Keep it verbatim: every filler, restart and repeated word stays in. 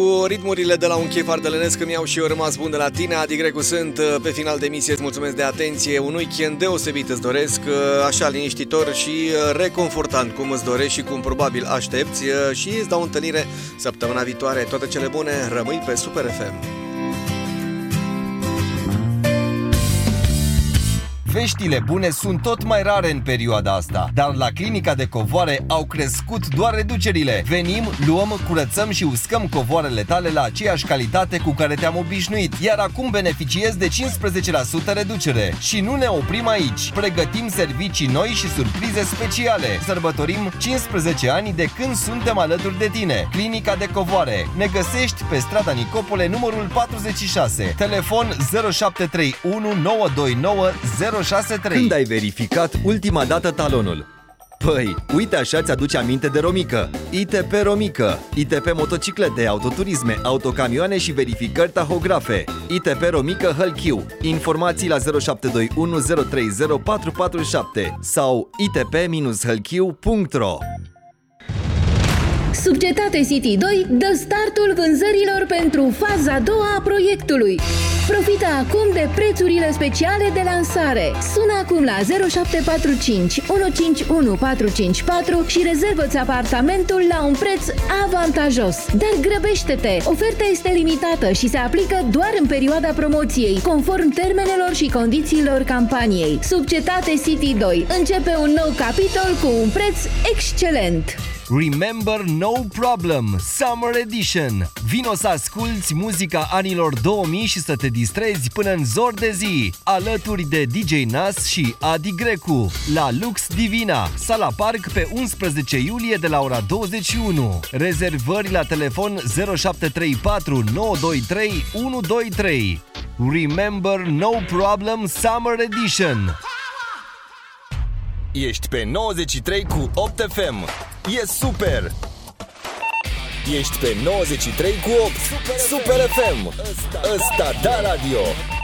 Cu ritmurile de la un chef ardelenesc îmi iau și eu rămas bun de la tine. Adi Grecu sunt pe final de emisie. Îți mulțumesc de atenție. Un weekend deosebit îți doresc, așa liniștitor și reconfortant, cum îți dorești și cum probabil aștepți. Și îți dau întâlnire săptămâna viitoare. Toate cele bune, rămâi pe Super F M. Veștile bune sunt tot mai rare în perioada asta, dar la Clinica de Covoare au crescut doar reducerile. Venim, luăm, curățăm și uscăm covoarele tale la aceeași calitate cu care te-am obișnuit, iar acum beneficiezi de cincisprezece la sută reducere. Și nu ne oprim aici. Pregătim servicii noi și surprize speciale. Sărbătorim cincisprezece ani de când suntem alături de tine. Clinica de Covoare. Ne găsești pe strada Nicopole, numărul patruzeci și șase. Telefon zero șapte trei unu nouă doi nouă zero șase trei. Când ai verificat ultima dată talonul? Păi, uite așa ți-aduce aminte de Romică. I T P Romică. I T P motociclete, autoturisme, autocamioane și verificări tahografe. I T P Romică Hălchiu. Informații la zero șapte doi unu zero trei zero patru patru șapte sau i t p hălchiu punct ro. Subcetate City doi dă startul vânzărilor pentru faza a doua a proiectului. Profită acum de prețurile speciale de lansare. Sună acum la zero șapte patru cinci unu cinci unu patru cinci patru și rezervă-ți apartamentul la un preț avantajos. Dar grăbește-te! Oferta este limitată și se aplică doar în perioada promoției, conform termenelor și condițiilor campaniei. Subcetate City doi începe un nou capitol cu un preț excelent. Remember No Problem Summer Edition. Vino să asculți muzica anilor două mii și să te distrezi până în zor de zi, alături de D J Nas și Adi Grecu la Lux Divina, Sala Park, pe unsprezece iulie de la ora douăzeci și unu. Rezervări la telefon zero șapte trei patru nouă doi trei unu doi trei. Remember No Problem Summer Edition. Ești pe nouăzeci și trei cu opt F M. E super! Ești pe nouăzeci și trei cu opt. Super, Super F M. Ăsta da radio.